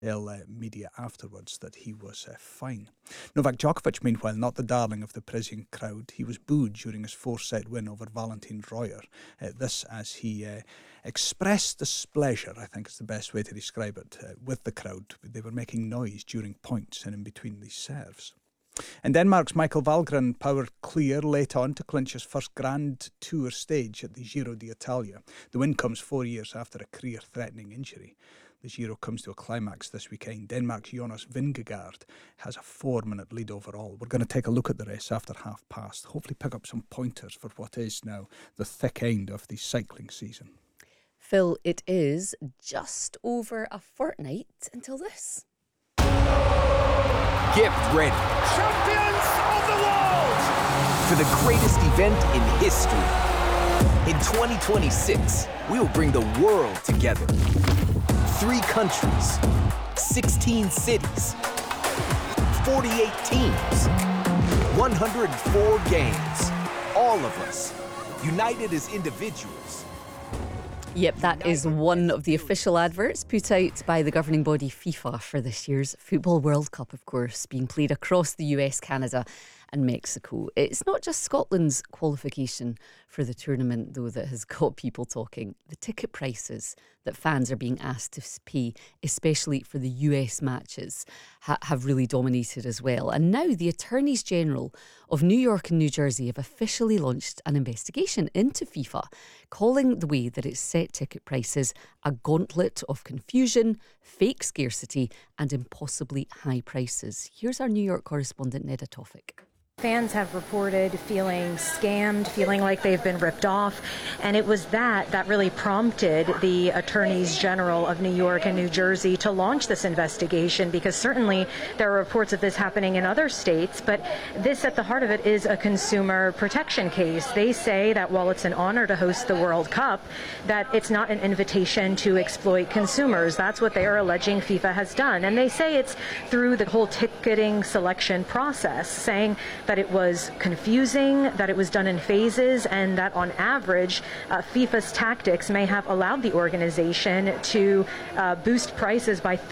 media afterwards that he was fine. Novak Djokovic, meanwhile, not the darling of the Parisian crowd. He was booed during his 4-set win over Valentin Royer. This as he expressed displeasure, I think is the best way to describe it, with the crowd. They were making noise during points and in between these serves. And Denmark's Michael Valgren powered clear late on to clinch his first Grand Tour stage at the Giro d'Italia. The win comes 4 years after a career-threatening injury. The Giro comes to a climax this weekend. Denmark's Jonas Vingegaard has a 4-minute lead overall. We're going to take a look at the race after past. Hopefully pick up some pointers for what is now the thick end of the cycling season. Phil, it is just over a fortnight until this. Get ready. Champions of the world! For the greatest event in history. In 2026, we will bring the world together. 3 countries, 16 cities, 48 teams, 104 games. All of us, united as individuals. Yep, that is one of the official adverts put out by the governing body FIFA for this year's Football World Cup, of course, being played across the US, Canada and Mexico. It's not just Scotland's qualification for the tournament, though, that has got people talking. The ticket prices that fans are being asked to pay, especially for the US matches, have really dominated as well. And now the Attorneys General of New York and New Jersey have officially launched an investigation into FIFA, calling the way that it's set ticket prices a gauntlet of confusion, fake scarcity and impossibly high prices. Here's our New York correspondent, Neda Tawfik. Fans have reported feeling scammed, feeling like they've been ripped off, and it was that really prompted the Attorneys General of New York and New Jersey to launch this investigation, because certainly there are reports of this happening in other states, but this, at the heart of it, is a consumer protection case. They say that while it's an honor to host the World Cup, that it's not an invitation to exploit consumers. That's what they are alleging FIFA has done, and they say it's through the whole ticketing selection process, saying that it was confusing, that it was done in phases, and that on average, FIFA's tactics may have allowed the organization to boost prices by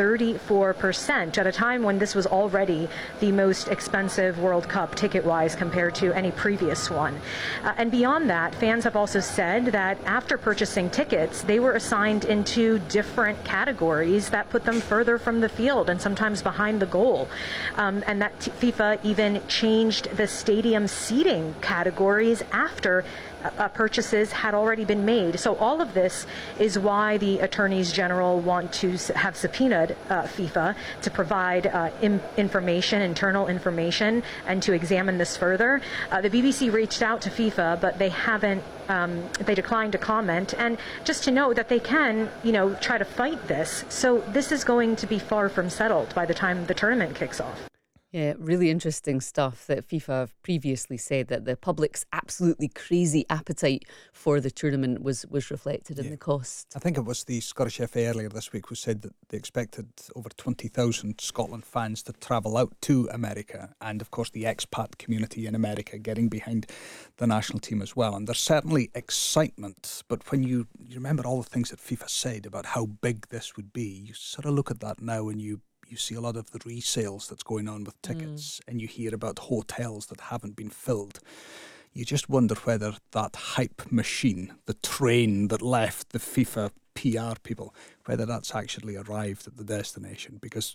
34% at a time when this was already the most expensive World Cup ticket-wise compared to any previous one. And beyond that, fans have also said that after purchasing tickets, they were assigned into different categories that put them further from the field and sometimes behind the goal. And that FIFA even changed the stadium seating categories after purchases had already been made. So all of this is why the Attorneys General want to have subpoenaed FIFA to provide information, internal information, and to examine this further. The BBC reached out to FIFA, but they haven't. They declined to comment. And just to note that they can, try to fight this. So this is going to be far from settled by the time the tournament kicks off. Yeah, really interesting stuff that FIFA have previously said that the public's absolutely crazy appetite for the tournament was reflected in the cost. I think it was the Scottish FA earlier this week who said that they expected over 20,000 Scotland fans to travel out to America, and of course the expat community in America getting behind the national team as well. And there's certainly excitement, but when you remember all the things that FIFA said about how big this would be, you sort of look at that now and you see a lot of the resales that's going on with tickets, and you hear about hotels that haven't been filled. You just wonder whether that hype machine, the train that left the FIFA PR people, whether that's actually arrived at the destination, because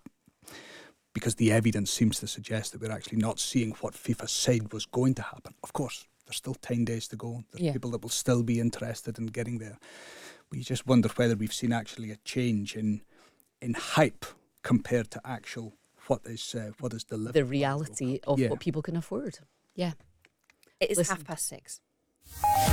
the evidence seems to suggest that we're actually not seeing what FIFA said was going to happen. Of course, there's still 10 days to go. There's people that will still be interested in getting there. But you just wonder whether we've seen actually a change in hype compared to actual what is delivered. The reality of what people can afford. Yeah. It is 6:30.